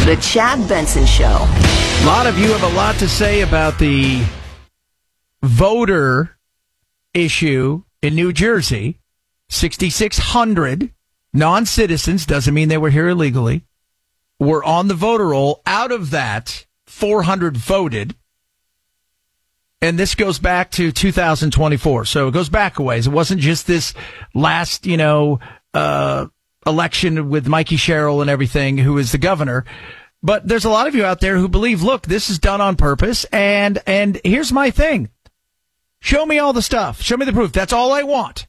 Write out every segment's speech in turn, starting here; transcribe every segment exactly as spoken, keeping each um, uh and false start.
The Chad Benson Show. A lot of you have a lot to say about the voter issue in New Jersey. sixty-six hundred non-citizens, doesn't mean they were here illegally, were on the voter roll. Out of that, four hundred voted. And this goes back to two thousand twenty-four. So it goes back a ways. It wasn't just this last, you know, uh, election with Mikey Sherrill and everything, who is the governor. But there's a lot of you out there who believe, look, this is done on purpose. And, and here's my thing. Show me all the stuff. Show me the proof. That's all I want.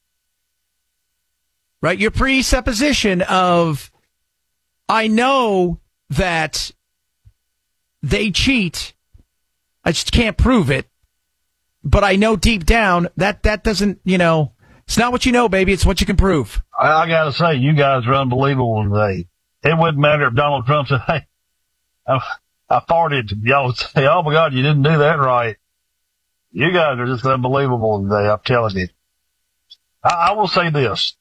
Right? Your presupposition of, I know that they cheat. I just can't prove it. But I know deep down that that doesn't, you know, it's not what you know, baby. It's what you can prove. I, I got to say, you guys are unbelievable today. It wouldn't matter if Donald Trump said, hey, I, I farted. Y'all would say, oh, my God, you didn't do that right. You guys are just unbelievable today, I'm telling you. I, I will say this.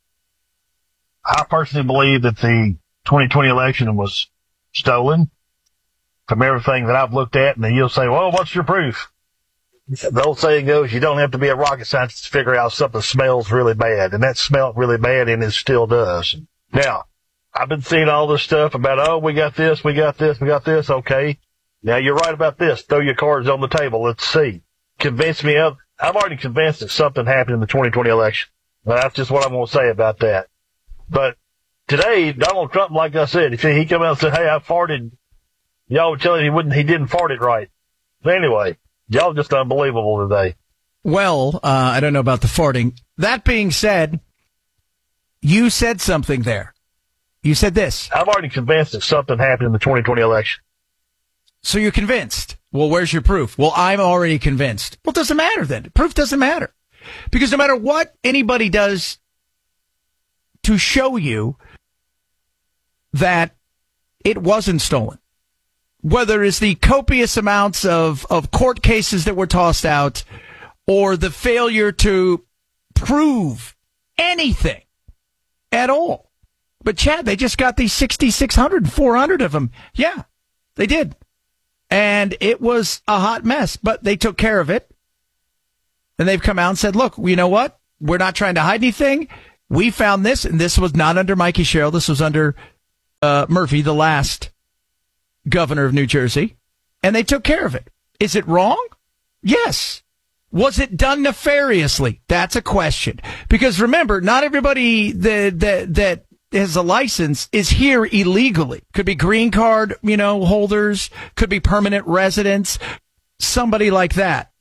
I personally believe that the twenty twenty election was stolen from everything that I've looked at. And then you'll say, well, what's your proof? The old saying goes, you don't have to be a rocket scientist to figure out something smells really bad. And that smelled really bad, and it still does. Now, I've been seeing all this stuff about, oh, we got this, we got this, we got this. Okay. Now, you're right about this. Throw your cards on the table. Let's see. Convince me of, I'm already convinced that something happened in the twenty twenty election. Well, that's just what I'm going to say about that. But today, Donald Trump, like I said, if he come out and said, hey, I farted, y'all would tell him he wouldn't, he didn't fart it right. But anyway, y'all just unbelievable today. Well, uh, I don't know about the farting. That being said, you said something there. You said this. I'm already convinced that something happened in the twenty twenty election. So you're convinced. Well, where's your proof? Well, I'm already convinced. Well, it doesn't matter then. Proof doesn't matter. Because no matter what anybody does to show you that it wasn't stolen, whether it's the copious amounts of, of court cases that were tossed out or the failure to prove anything at all. But, Chad, they just got these sixty-six hundred, four hundred of them. Yeah, they did. And it was a hot mess, but they took care of it. And they've come out and said, look, you know what? We're not trying to hide anything. We found this, and this was not under Mikey Sherrill. This was under uh, Murphy, the last governor of New Jersey, and they took care of it. Is it wrong? Yes. Was it done nefariously? That's a question. Because remember, not everybody that that that has a license is here illegally. Could be green card, you know, holders, could be permanent residents, somebody like that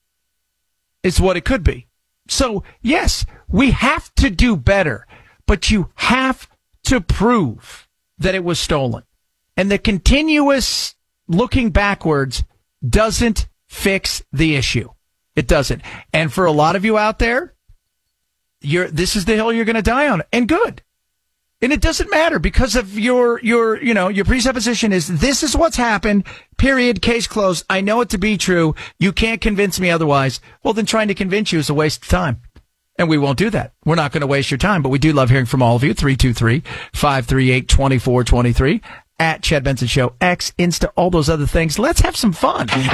is what it could be. So, yes, we have to do better, but you have to prove that it was stolen. And the continuous looking backwards doesn't fix the issue. It doesn't. And for a lot of you out there, you're, this is the hill you're going to die on. And good. And it doesn't matter because of your, your, you know, your presupposition is this is what's happened, period, case closed. I know it to be true. You can't convince me otherwise. Well, then trying to convince you is a waste of time. And we won't do that. We're not going to waste your time, but we do love hearing from all of you. three two three, five three eight, two four two three at Chad Benson Show, X, Insta, all those other things. Let's have some fun.